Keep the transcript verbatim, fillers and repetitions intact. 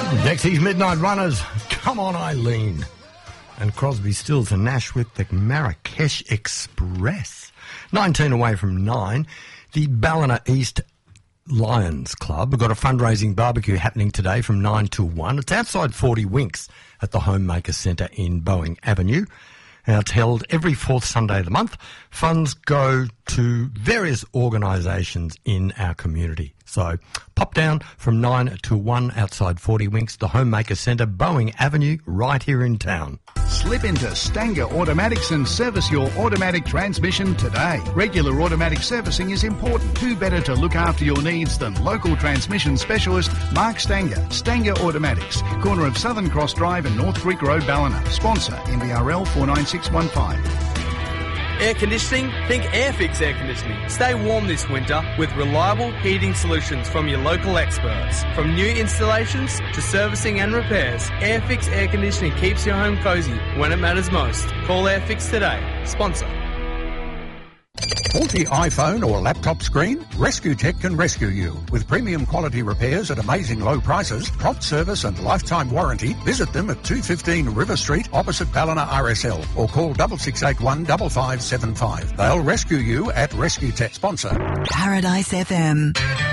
Dexy's Midnight Runners, Come On Eileen. And Crosby, Stills and Nash with the Marrakesh Express. nineteen away from nine. The Ballina East Lions Club have got a fundraising barbecue happening today from nine till one. It's outside forty Winks at the Homemaker Centre in Boeing Avenue. Now, it's held every fourth Sunday of the month. Funds go to various organisations in our community. So pop down from nine to one outside forty Winks, the Homemaker Centre, Boeing Avenue, right here in town. Slip into Stanger Automatics and service your automatic transmission today. Regular automatic servicing is important. Who better to look after your needs than local transmission specialist Mark Stanger? Stanger Automatics, corner of Southern Cross Drive and North Creek Road, Ballina. Sponsor N B R L four nine six one five. Air conditioning? Think Airfix Air Conditioning. Stay warm this winter with reliable heating solutions from your local experts. From new installations to servicing and repairs, Airfix Air Conditioning keeps your home cosy when it matters most. Call Airfix today. Sponsor. Faulty iPhone or laptop screen? Rescue Tech can rescue you. With premium quality repairs at amazing low prices, prompt service and lifetime warranty, visit them at two fifteen River Street opposite Ballina R S L or call six six eight one five five seven five. They'll rescue you at Rescue Tech. Sponsor Paradise F M.